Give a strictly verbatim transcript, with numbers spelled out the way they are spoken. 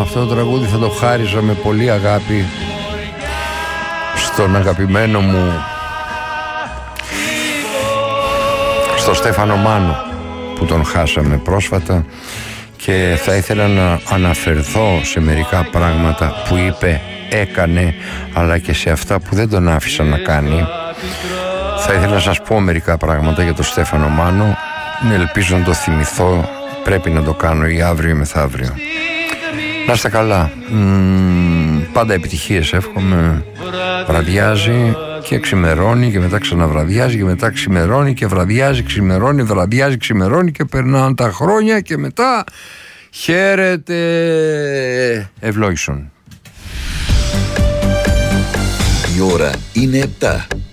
αυτό το τραγούδι θα το χάριζα με πολύ αγάπη στον αγαπημένο μου, στο Στέφανο Μάνο, που τον χάσαμε πρόσφατα, και θα ήθελα να αναφερθώ σε μερικά πράγματα που είπε, έκανε, αλλά και σε αυτά που δεν τον άφησα να κάνει. Θα ήθελα να σας πω μερικά πράγματα για τον Στέφανο Μάνο. Ελπίζω να το θυμηθώ, πρέπει να το κάνω ή αύριο ή μεθαύριο. Να είστε καλά. Μ, πάντα επιτυχίες εύχομαι. Βραδιάζει και ξημερώνει και μετά ξαναβραδιάζει και μετά ξημερώνει και βραδιάζει, ξημερώνει, βραδιάζει, ξημερώνει και περνάνε τα χρόνια και μετά χαίρετε. Ευλόγησον. Η ώρα είναι επτά.